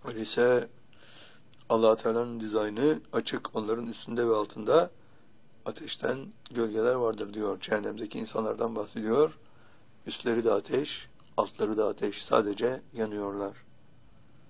Öyleyse Allah Teala'nın dizaynı açık, onların üstünde ve altında ateşten gölgeler vardır diyor. Cehennemdeki insanlardan bahsediyor. Üstleri de ateş, altları da ateş, sadece yanıyorlar.